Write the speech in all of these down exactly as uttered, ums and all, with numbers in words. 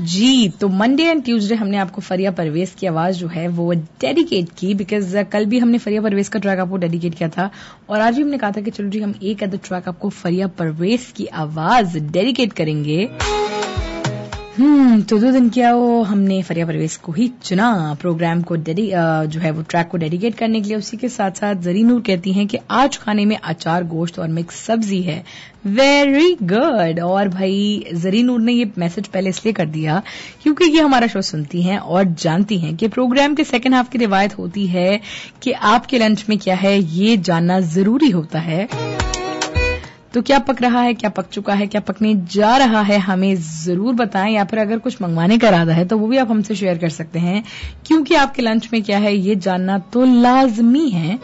जी, तो Monday and Tuesday हमने आपको फरिया परवेज की आवाज जो है वो डेडिकेट की, बिकॉज कल भी हमने फरिया परवेज का ट्रैक आपको डेडिकेट किया था और आज भी हमने कहा था कि चलो जी हम एक अदर ट्रैक आपको फरिया परवेज की आवाज डेडिकेट करेंगे। हम्म तो दो दिन क्या वो हमने फरिया परवेज को ही चुना प्रोग्राम को डेडी जो है वो ट्रैक को डेडिकेट करने के लिए। उसी के साथ साथ जरी नूर कहती हैं कि आज खाने में अचार, गोश्त और मिक्स सब्जी है, वेरी गुड। और भाई जरी नूर ने ये मैसेज पहले इसलिए कर दिया क्योंकि ये हमारा शो सुनती हैं और जानती हैं कि प्रोग्राम के सेकंड हाफ की रिवायत होती है कि आपके लंच में क्या है ये जानना जरूरी होता है। तो क्या पक रहा है, क्या पक चुका है, क्या पकने जा रहा है, हमें जरूर बताएं। या फिर अगर कुछ मंगवाने का इरादा है तो वो भी आप हमसे शेयर कर सकते हैं, क्योंकि आपके लंच में क्या है ये जानना तो लाजमी है।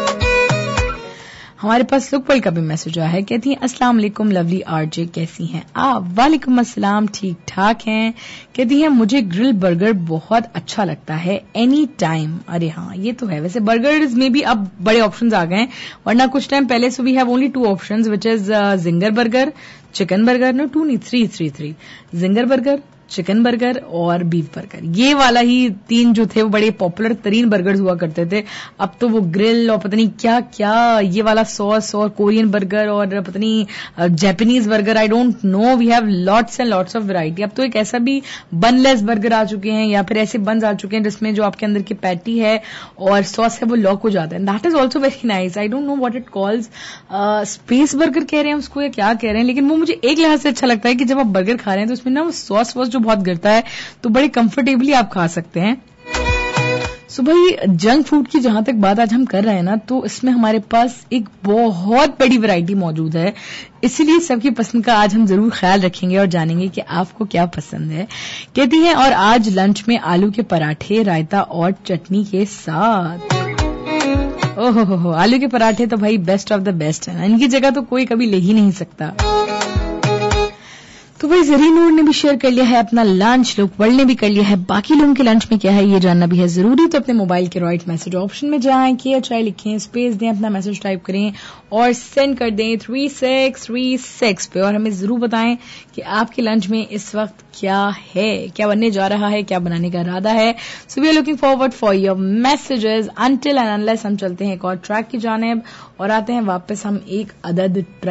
हमारे पास लुकपल का भी मैसेज आया है, कहती हैं अस्सलाम वालेकुम लवली आरजे, कैसी हैं आप? वालेकुम अस्सलाम, ठीक ठाक हैं। कहती हैं मुझे ग्रिल बर्गर बहुत अच्छा लगता है एनी टाइम। अरे हाँ ये तो है, वैसे बर्गर्स में भी अब बड़े ऑप्शंस आ गए हैं, वरना कुछ टाइम पहले से we have only two options which is ginger burger, chicken burger, no to नहीं three three three ginger burger, chicken burger और बीफ बर्गर। ये वाला ही तीन जो थे वो बड़े पॉपुलर तरीन बर्गर्स हुआ करते थे। अब तो वो ग्रिल और पता नहीं क्या क्या ये वाला सॉस और कोरियन बर्गर और पता नहीं Japanese burger, I don't know, we have lots and lots of variety. अब तो एक ऐसा भी बनलेस बर्गर आ चुके हैं या फिर ऐसे बन्स आ चुके हैं जिसमें जो आपके अंदर की पैटी है और सॉस है वो लॉक हो जाता है। That is also very nice. I don't know what it calls, space burger कह रहे हैं उसको या क्या कह रहे हैं, लेकिन वो मुझे एक लिहाज से अच्छा लगता है कि जब आप बर्गर खा रहे हैं तो उसमें ना वो सॉस वॉस बहुत गिरता है तो बड़े कंफर्टेबली आप खा सकते हैं। सो भाई जंक फूड की जहां तक बात आज हम कर रहे हैं ना, तो इसमें हमारे पास एक बहुत बड़ी वैरायटी मौजूद है, इसीलिए सबकी पसंद का आज हम जरूर ख्याल रखेंगे और जानेंगे कि आपको क्या पसंद है। कहती हैं और आज लंच में आलू के पराठे, रायता और चटनी के साथ। ओहो हो हो, आलू के पराठे तो भाई बेस्ट ऑफ द बेस्ट है ना, इनकी जगह तो कोई कभी ले ही नहीं सकता। तो भाई जरी नूर ने भी शेयर कर लिया है अपना लंच, लोग वर्ल्ड ने भी कर लिया है, बाकी लोगों के लंच में क्या है ये जानना भी है जरूरी। तो अपने मोबाइल के राइट मैसेज ऑप्शन में जाएं, के एच आई लिखें, स्पेस दें, अपना मैसेज टाइप करें और सेंड कर दें थ्री सिक्स थ्री सिक्स पे और हमें जरूर बताएं कि आपके लंच में इस वक्त क्या है, क्या बनने जा रहा है, क्या बनाने का इरादा है। So we are looking forward for your messages. Until and unless हम चलते हैं एक और ट्रैक की जानिब और आते हैं वापस हम एक अदद ट्रैक